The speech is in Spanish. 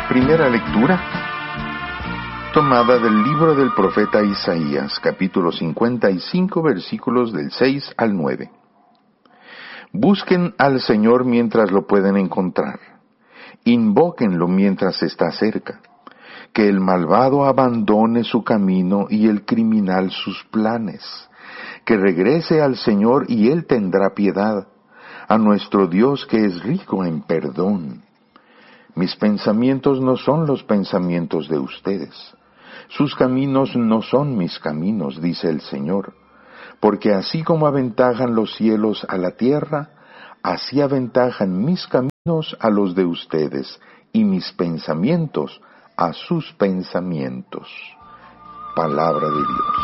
Primera lectura, tomada del libro del profeta Isaías, capítulo 55, versículos del 6 al 9. Busquen al Señor mientras lo pueden encontrar. Invóquenlo mientras está cerca. Que el malvado abandone su camino y el criminal sus planes. Que regrese al Señor y Él tendrá piedad, a nuestro Dios que es rico en perdón. Mis pensamientos no son los pensamientos de ustedes. Sus caminos no son mis caminos, dice el Señor. Porque así como aventajan los cielos a la tierra, así aventajan mis caminos a los de ustedes, y mis pensamientos a sus pensamientos. Palabra de Dios.